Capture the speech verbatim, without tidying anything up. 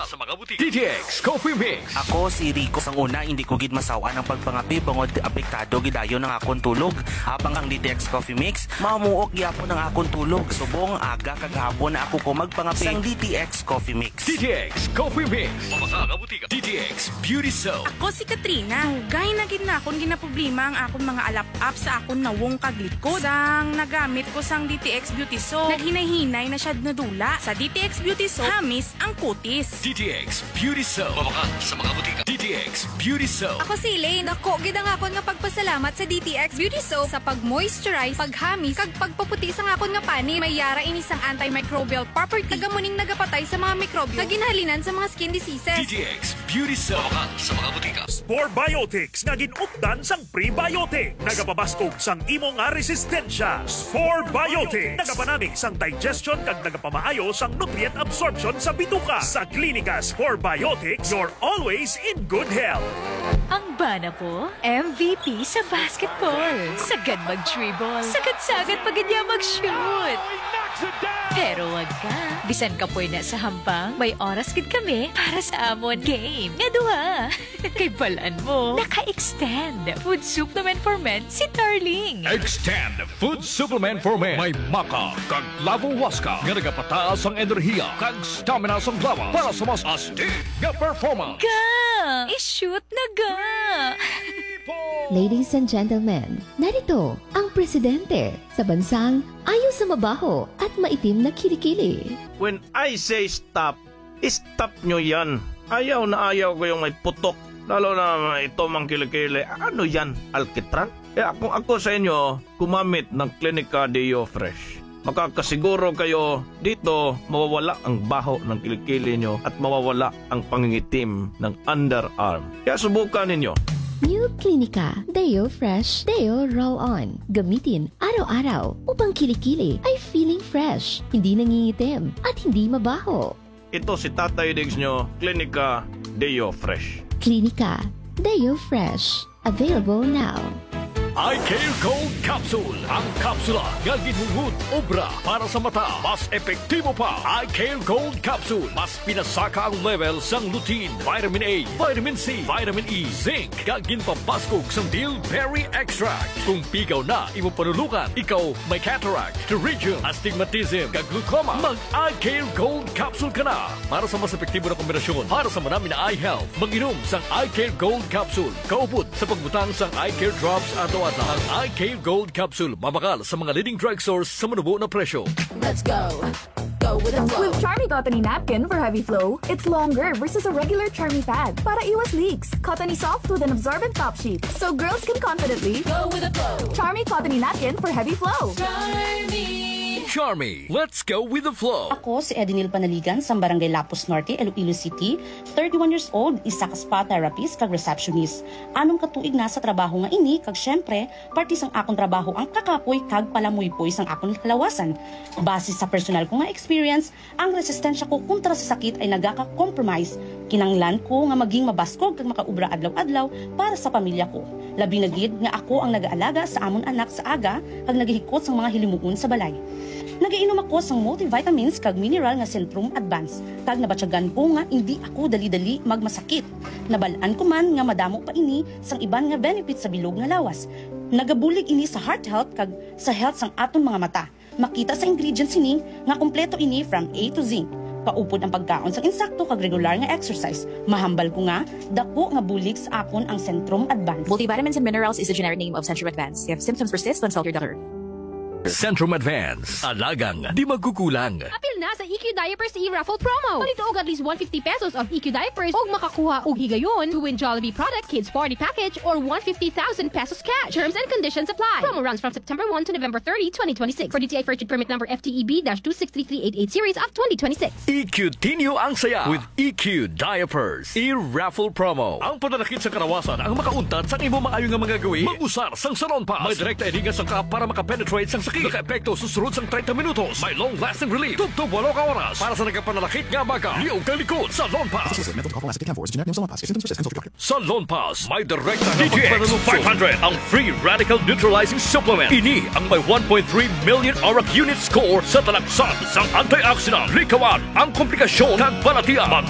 Mabaka sa mga butika. D T X Coffee Mix. Ako si Rico sang una hindi ko gid masawa ng pagpangapi bangod apektado gidayon ng akong tulog. Habang ang D T X Coffee Mix mamuok gyapon ng akong tulog. Subong aga kagahapon na ako ko magpangapi sang D T X Coffee Mix. D T X Coffee Mix. Mabaka sa butika. D T X Beauty Soap. Ako si Katrina. Gay na gid na akong ginaproblema ang akong mga alap-up sa akong nawong kaglikod. Sang nagamit ko sang D T X Beauty Soap, naghinay-hinay na siya nadula. Sa D T X Beauty Soap, hamis ang kutis. D T X Beauty Soap. Mabaka sa mga butika. D T X Beauty Soap. Ako si Elaine. Ako, gid ang akon nga pagpasalamat sa D T X Beauty Soap sa pag-moisturize, paghamis, kag pagpaputi sa akon nga pani. May yara ini sang antimicrobial property. Tagamuning nagapatay sa mga mikrobyo kag ginhalinan sa mga skin diseases. D T X Beauty Soap. Mabaka sa mga butika. Spore Biotics nga ginupdan sang prebiotic. Nagapabaskog sang imo nga resistensya. Spore Biotics nagapanamig sang digestion kag nagapamaayo sang nutrient absorption sa bituka. Sa Klinika Spore Biotics, you're always in good health. Ang bana ko, M V P sa basketball. Sagad mag-dribble. Sagad-sagad pag niya mag-shoot. Pero wag ka. Bisan ka po na sa hampang, may oras gid kami para sa amon game. Nga duha. Kay balaan mo, naka-extend. Food supplement for men si Darling. Extend Food Supplement for Men. May maka kag lavo waska nga nagapataas ang enerhiya kag stamina sa lawas para sa mas astig nga performance. Ga! I-shoot na ga! Ladies and gentlemen, narito ang presidente sa bansang ayaw sa mabaho at maitim na kilikili. When I say stop, stop nyo yan. Ayaw na ayaw ko yung may putok. Lalo na ito mang kilikili. Ano yan? Alkitran? Kaya kung ako sa inyo, kumamit ng Klinika Deo Fresh. Makakasiguro kayo dito mawawala ang baho ng kilikili nyo at mawawala ang pangingitim ng underarm. Kaya subukan ninyo. New Klinika Deo Fresh Deo Roll-On. Gamitin araw-araw upang kilikili ay feeling fresh, hindi nangingitim at hindi mabaho. Ito si Tatay Diggs nyo, Klinika Deo Fresh. Klinika Deo Fresh. Available now. iCare Gold Capsule. Ang kapsula nga ginhungod obra para sa mata. Mas epektibo pa. iCare Gold Capsule. Mas pinasaka ang level sang lutein, vitamin A, vitamin C, vitamin E, zinc, kag ginpapaskog sang bilberry extract. Kung pigaw na imo panulukan, ikaw may cataract, pterygium, astigmatism, kag glaucoma, mag iCare Gold Capsule ka na. Para sa mas epektibo na kombinasyon para sa marami na eye health, mag-inom sang iCare Gold Capsule. Kaupod sa pagbutang sang iCare Drops at ang iCare Gold Capsule, mabakal sa mga leading drugstores sa manubo na presyo. Let's go. Go with the flow. With Charmy Cottony Napkin for heavy flow, it's longer versus a regular Charmy pad. Para iwas leaks, Cottony soft with an absorbent top sheet, so girls can confidently go with the flow. Charmy Cottony Napkin for heavy flow. Charmy. Charmy, let's go with the flow. Ako si Edinil Panaligan sa Barangay Lapus Norte, Iloilo City, thirty-one years old, isa ka spa therapist kag receptionist. Anong katuig na sa trabaho nga ini kag syempre, parte sang akong trabaho ang kakapoy kag palamuypoy sang akong kalawasan. Base sa personal ko nga experience, ang resistensya ko kontra sa sakit ay nagaka-compromise. Kinanglan ko nga maging mabaskog kag makaubra adlaw-adlaw para sa pamilya ko. Labi na gid nga ako ang nag-aalaga sa amon anak sa aga kag naghihikot sang mga hilimuon sa balay. Nagainom ako sang multivitamins kag mineral nga Centrum Advance. Kag nabatyagan ko nga hindi ako dali-dali magmasakit. Nabalaan ko man nga madamo pa ini sang iban nga benefits sa bilog nga lawas. Nagabulig ini sa heart health kag sa health sang aton mga mata. Makita sa ingredients ini nga kompleto ini from A to Z. Kaupod ang pagkaon sang insakto kag regular nga exercise. Mahambal ko nga dako nga bulig sa akon ang Centrum Advance. Multivitamins and minerals is the generic name of Centrum Advance. If symptoms persist, consult your doctor. Centrum Advance. Alagang di magkukulang. Apil na sa E Q Diapers e-raffle promo. Palito og at least one hundred fifty pesos of E Q Diapers og makakuha og higayon to win Jollibee product kids party package or one hundred fifty thousand pesos cash. Terms and conditions apply. Promo runs from September first to November thirtieth, twenty twenty-six. For D T I Virgin Permit number F T E B two six three three eight eight series of twenty twenty-six. E Q Tinyo ang saya with E Q Diapers e-raffle promo. Ang pananakit sa karawasan ang makauntad sa imo maayo nga mga gawi. Mag-usar sang salon pass. May direkta ediga sang ka para makapenetrate sang sakit. Naka-epekto susunod sang thirty minutos. May long-lasting relief. Tugtog walo ka oras. Para sa nagkapanalakit nga baga. Liyaw kang likod sa Salon Pass. Salon Pass. May direkta nga magpanalo five hundred ang free radical neutralizing supplement. Ini ang may one point three million auric unit score sa talaksan sang antioxidant. Likawan ang komplikasyon ng balatian.